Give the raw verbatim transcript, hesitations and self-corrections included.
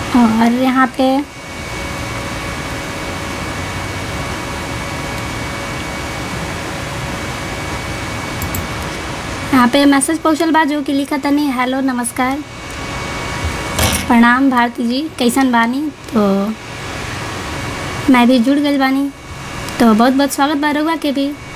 और यहाँ पे यहाँ पे मैसेज पहुँचल बा जो कि लिखा तनी हेलो नमस्कार प्रणाम भारती जी कैसन बानी। तो मैं भी जुड़ गई बानी, तो बहुत बहुत स्वागत बा रउआ के भी।